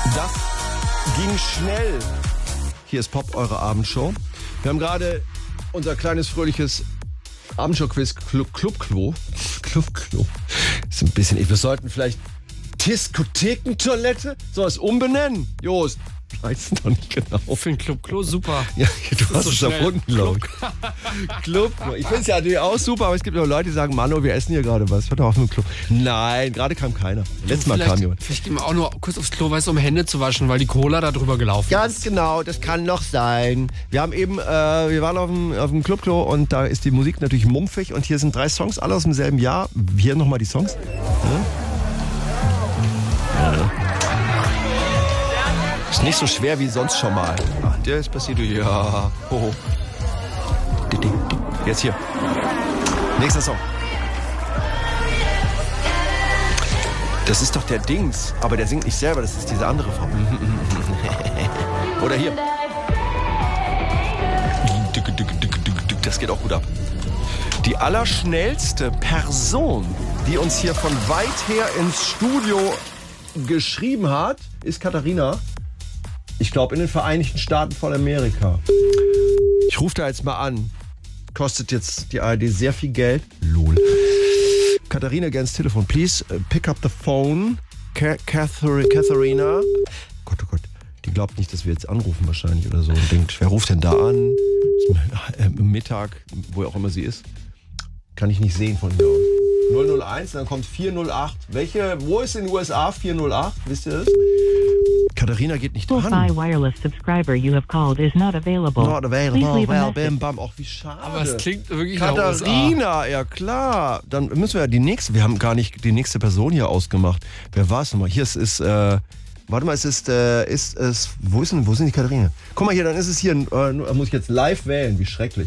Das ging schnell. Hier ist Pop, eure Abendshow. Wir haben gerade unser kleines, fröhliches Abendshow-Quiz Clubklo. Ist ein bisschen, wir sollten vielleicht Diskothekentoilette sowas umbenennen. Jost, ich weiß es noch nicht genau. Ich finde Clubklo super. Ja, du hast so es erfunden, glaube ich. Clubklo. Ich finde es ja natürlich auch super, aber es gibt auch Leute, die sagen, Mano, wir essen hier gerade was. Hört doch auf mit dem Club. Nein, gerade kam keiner. Letztes Mal kam jemand. Vielleicht gehen wir auch nur kurz aufs Klo, weißt du, um Hände zu waschen, weil die Cola da drüber gelaufen Ganz ist. genau, das kann noch sein. Wir haben eben, wir waren auf dem Clubklo und da ist die Musik natürlich mumpfig und hier sind 3 Songs, alle aus demselben Jahr. Hier nochmal die Songs. Ja. Ist nicht so schwer wie sonst schon mal. Ach, der ist passiert. Ja. Hoho. Jetzt hier. Nächster Song. Das ist doch der Dings, aber der singt nicht selber, das ist diese andere Frau. Oder hier. Das geht auch gut ab. Die allerschnellste Person, die uns hier von weit her ins Studio geschrieben hat, ist Katharina. Ich glaube, in den Vereinigten Staaten von Amerika. Ich rufe da jetzt mal an. Kostet jetzt die ARD sehr viel Geld. Lol. Katharina, geh ins Telefon. Please pick up the phone. Katharina. Gott, oh Gott. Die glaubt nicht, dass wir jetzt anrufen wahrscheinlich oder so. Und denkt, wer ruft denn da an? Mittag, wo auch immer sie ist. Kann ich nicht sehen von hier aus. 001, dann kommt 408. Wo ist in den USA 408? Wisst ihr das? Katharina geht nicht dran. Wireless subscriber you have called is not available. Not available. Well, bam, bam. Auch wie schade. Aber es klingt wirklich nach Katharina, ja klar. Dann müssen wir ja die nächste. Wir haben gar nicht die nächste Person hier ausgemacht. Wer war es nochmal? Hier ist warte mal, wo sind die Katharina? Guck mal hier, dann ist es hier, muss ich jetzt live wählen, wie schrecklich.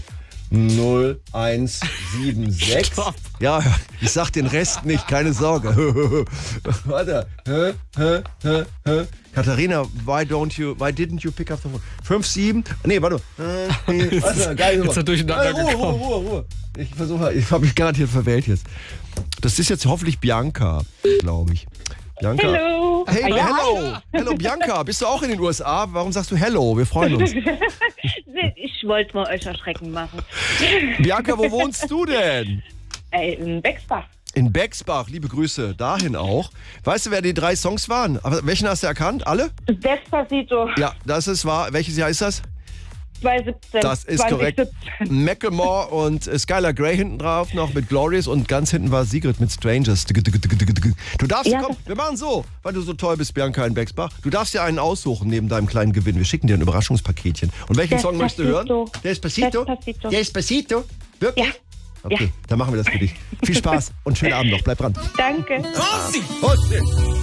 0176. Stopp. Ja, ich sag den Rest nicht, keine Sorge. Warte. Katharina, why didn't you pick up the phone? 57. Nee, warte. Warte, geil. Jetzt hat durcheinander gekommen. Ruhe. Ich habe mich garantiert verwählt jetzt. Das ist jetzt hoffentlich Bianca, glaube ich. Bianca. Hello. Hey, hello. Hello, Bianca. Bist du auch in den USA? Warum sagst du hello? Wir freuen uns. Ich wollte mal euch erschrecken machen. Bianca, wo wohnst du denn? In Bexbach. In Bexbach. Liebe Grüße dahin auch. Weißt du, wer die 3 Songs waren? Aber welchen hast du erkannt? Alle? Despacito. Ja, das ist wahr. Welches Jahr ist das? 2017. Das ist korrekt. Macklemore und Skylar Grey hinten drauf noch mit Glorious und ganz hinten war Sigrid mit Strangers. Du darfst, Ja, komm, wir machen so, weil du so toll bist, Bianca in Bexbach. Du darfst dir einen aussuchen neben deinem kleinen Gewinn. Wir schicken dir ein Überraschungspaketchen. Und welchen Song möchtest du hören? Despacito. Despacito? Wirklich? Ja. Okay, Ja. dann machen wir das für dich. Viel Spaß und schönen Abend noch. Bleib dran. Danke. Hossi!